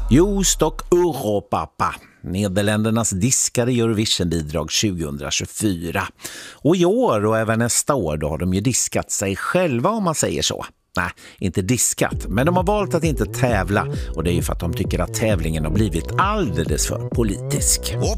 Just och Europapa, Nederländernas diskade Eurovision-bidrag 2024. Och i år och även nästa år då har de ju diskat sig själva, om man säger så. Nej, inte diskat, men de har valt att inte tävla, och det är ju för att de tycker att tävlingen har blivit alldeles för politisk.